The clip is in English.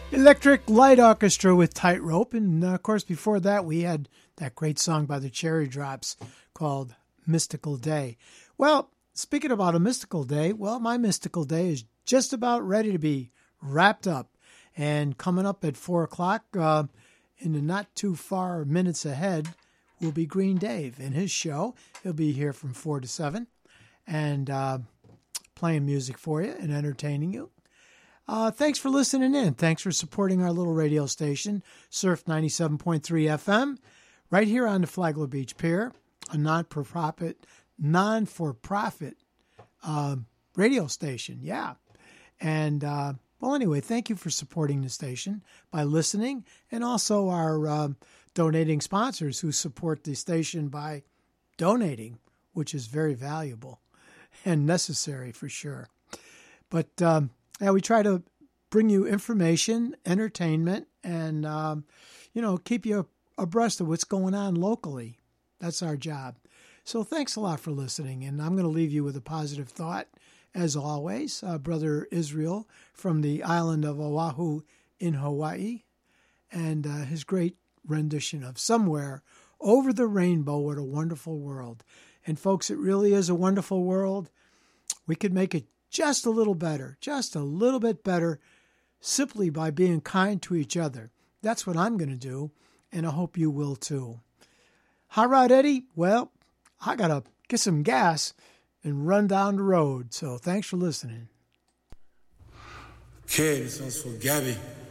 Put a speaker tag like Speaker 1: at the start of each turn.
Speaker 1: Electric Light Orchestra with Tightrope. And, of course, before that, we had that great song by the Cherry Drops called Mystical Day. Well, speaking about a mystical day, well, my mystical day is just about ready to be wrapped up. And coming up at 4 o'clock, in the not too far minutes ahead, will be Green Dave and his show. He'll be here from 4 to 7 and playing music for you and entertaining you. Thanks for listening in. Thanks for supporting our little radio station, Surf 97.3 FM, right here on the Flagler Beach Pier, a non-for-profit radio station. Yeah. And, well, anyway, thank you for supporting the station by listening, and also our donating sponsors who support the station by donating, which is very valuable and necessary for sure. But yeah, we try to bring you information, entertainment, and, keep you abreast of what's going on locally. That's our job. So thanks a lot for listening, and I'm going to leave you with a positive thought. As always, Brother Israel from the island of Oahu in Hawaii, and his great rendition of Somewhere Over the Rainbow, What a Wonderful World. And folks, it really is a wonderful world. We could make it just a little better, just a little bit better, simply by being kind to each other. That's what I'm going to do, and I hope you will too. Hot Rod Eddie, well, I got to get some gas and run down the road, so thanks for listening.
Speaker 2: Okay, this one's for Gabby.